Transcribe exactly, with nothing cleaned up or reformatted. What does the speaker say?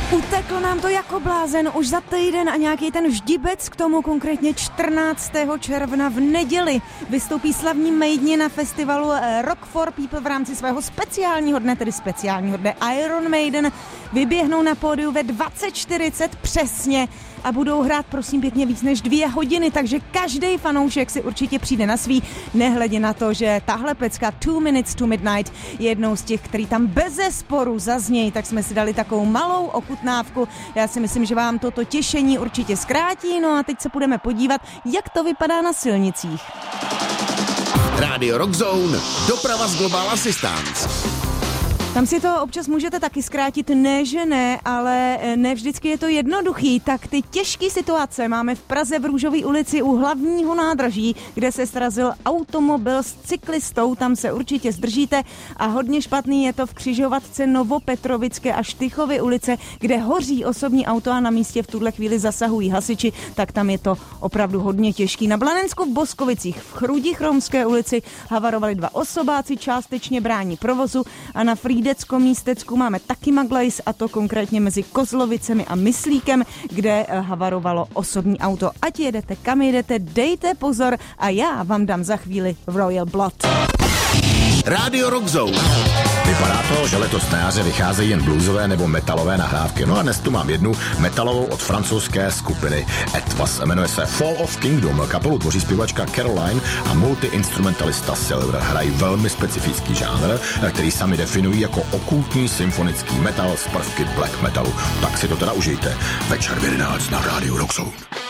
Uteklo nám to jako blázen už za týden a nějaký ten ždibec k tomu, konkrétně čtrnáctého června v neděli vystoupí slavní Maideni na festivalu Rock for People v rámci svého speciálního dne, tedy speciálního dne Iron Maiden. Vyběhnou na pódiu ve dvacet čtyřicet přesně a budou hrát prosím pěkně víc než dvě hodiny, takže každý fanoušek si určitě přijde na svý, nehledě na to, že tahle pecka Two Minutes to Midnight je jednou z těch, který tam bezesporu zaznějí, tak jsme si dali takovou malou ochutnávku. Já si myslím, že vám toto těšení určitě zkrátí, no a teď se půjdeme podívat, jak to vypadá na silnicích. Rádio Rock Zone, doprava z Global Assistance. Tam si to občas můžete taky zkrátit, ne že ne, ale ne vždycky je to jednoduchý. Tak ty těžké situace máme v Praze v Růžové ulici u hlavního nádraží, kde se srazil automobil s cyklistou, tam se určitě zdržíte a hodně špatný je to v křižovatce Novopetrovické a Štychovy ulice, kde hoří osobní auto a na místě v tuhle chvíli zasahují hasiči, tak tam je to opravdu hodně těžký. Na Blanensku v Boskovicích v Chrudichromské ulici havarovali dva osobáci, částečně brání provozu a na Frýdecku místecku máme taky maglajs a to konkrétně mezi Kozlovicemi a Myslíkem, kde havarovalo osobní auto. Ať jedete, kam jedete, dejte pozor a já vám dám za chvíli Royal Blood. Rádio Rock Zone. Vypadá to, že letos na jaře vycházejí jen bluesové nebo metalové nahrávky. No a dnes tu mám jednu metalovou od francouzské skupiny Etwas. Jmenuje se Fall of Kingdom. Kapelu tvoří zpěvačka Caroline a multiinstrumentalista Silver. Hrají velmi specifický žánr, který sami definují jako okultní symfonický metal z prvky black metalu. Tak si to teda užijte. Večer v jedenáct na Rádiu Rock Zone.